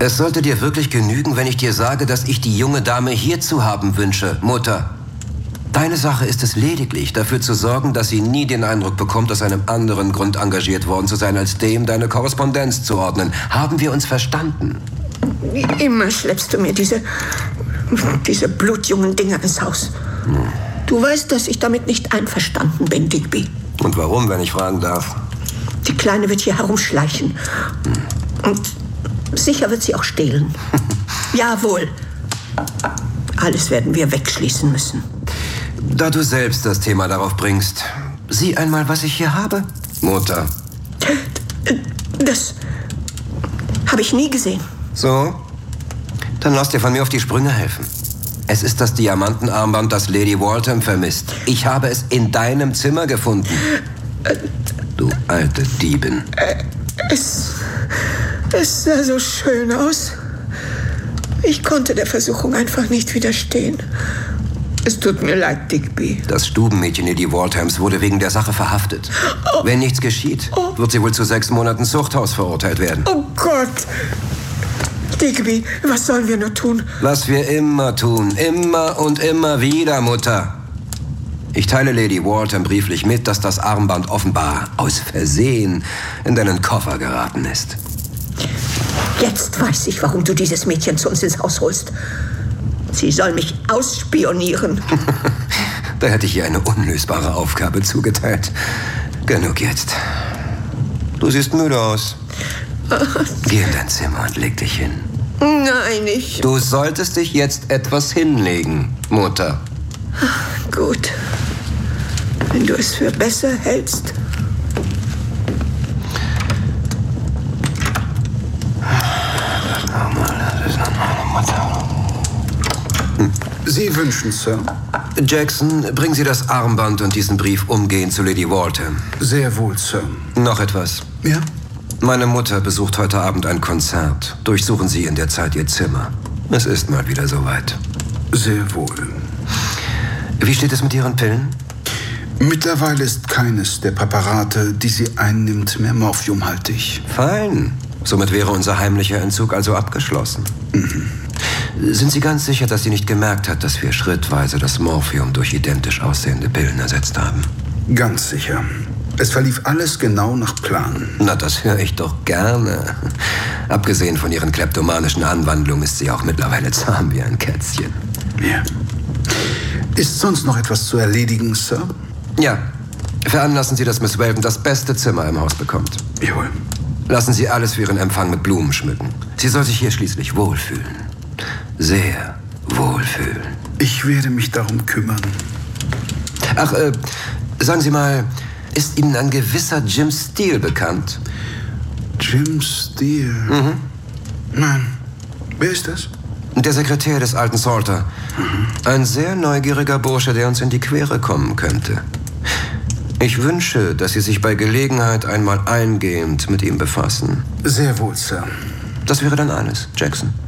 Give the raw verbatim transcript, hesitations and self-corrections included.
Es sollte dir wirklich genügen, wenn ich dir sage, dass ich die junge Dame hier zu haben wünsche, Mutter. Deine Sache ist es lediglich, dafür zu sorgen, dass sie nie den Eindruck bekommt, aus einem anderen Grund engagiert worden zu sein, als dem deine Korrespondenz zu ordnen. Haben wir uns verstanden? Wie immer schleppst du mir diese, diese blutjungen Dinger ins Haus. Hm. Du weißt, dass ich damit nicht einverstanden bin, Digby. Und warum, wenn ich fragen darf? Die Kleine wird hier herumschleichen. Hm. Und sicher wird sie auch stehlen. Jawohl. Alles werden wir wegschließen müssen. Da du selbst das Thema darauf bringst, sieh einmal, was ich hier habe, Mutter. Das habe ich nie gesehen. So? Dann lass dir von mir auf die Sprünge helfen. Es ist das Diamantenarmband, das Lady Waltham vermisst. Ich habe es in deinem Zimmer gefunden. Du alte Diebin. Es, es sah so schön aus. Ich konnte der Versuchung einfach nicht widerstehen. Es tut mir leid, Digby. Das Stubenmädchen Lady Walthams wurde wegen der Sache verhaftet. Oh. Wenn nichts geschieht, oh. wird sie wohl zu sechs Monaten Zuchthaus verurteilt werden. Oh Gott! Digby, was sollen wir nur tun? Was wir immer tun. Immer und immer wieder, Mutter. Ich teile Lady Waltham brieflich mit, dass das Armband offenbar aus Versehen in deinen Koffer geraten ist. Jetzt weiß ich, warum du dieses Mädchen zu uns ins Haus holst. Sie soll mich ausspionieren. Da hätte ich ihr eine unlösbare Aufgabe zugeteilt. Genug jetzt. Du siehst müde aus. Geh in dein Zimmer und leg dich hin. Nein, ich... Du solltest dich jetzt etwas hinlegen, Mutter. Gut. Wenn du es für besser hältst. Sie wünschen, Sir? Jackson, bringen Sie das Armband und diesen Brief umgehend zu Lady Waltham. Sehr wohl, Sir. Noch etwas. Ja? Meine Mutter besucht heute Abend ein Konzert. Durchsuchen Sie in der Zeit Ihr Zimmer. Es ist mal wieder soweit. Sehr wohl. Wie steht es mit Ihren Pillen? Mittlerweile ist keines der Präparate, die sie einnimmt, mehr morphiumhaltig. Fein. Somit wäre unser heimlicher Entzug also abgeschlossen. Mhm. Sind Sie ganz sicher, dass sie nicht gemerkt hat, dass wir schrittweise das Morphium durch identisch aussehende Pillen ersetzt haben? Ganz sicher. Es verlief alles genau nach Plan. Na, das höre ich doch gerne. Abgesehen von ihren kleptomanischen Anwandlungen ist sie auch mittlerweile zahm wie ein Kätzchen. Ja. Ist sonst noch etwas zu erledigen, Sir? Ja. Veranlassen Sie, dass Miss Welton das beste Zimmer im Haus bekommt. Jawohl. Lassen Sie alles für Ihren Empfang mit Blumen schmücken. Sie soll sich hier schließlich wohlfühlen. Sehr wohlfühlen. Ich werde mich darum kümmern. Ach, äh, sagen Sie mal, ist Ihnen ein gewisser Jim Steele bekannt? Jim Steele? Mhm. Nein. Wer ist das? Der Sekretär des alten Salter. Mhm. Ein sehr neugieriger Bursche, der uns in die Quere kommen könnte. Ich wünsche, dass Sie sich bei Gelegenheit einmal eingehend mit ihm befassen. Sehr wohl, Sir. Das wäre dann alles, Jackson.